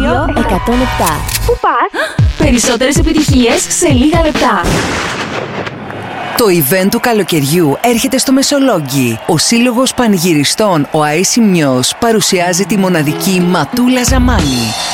Πού πας? Περισσότερες επιτυχίες σε λίγα λεπτά. Το event του καλοκαιριού έρχεται στο Μεσολόγγι. Ο Σύλλογος Πανηγυριστών ο Αΐσιμιος παρουσιάζει τη μοναδική Ματούλα Ζαμάνη.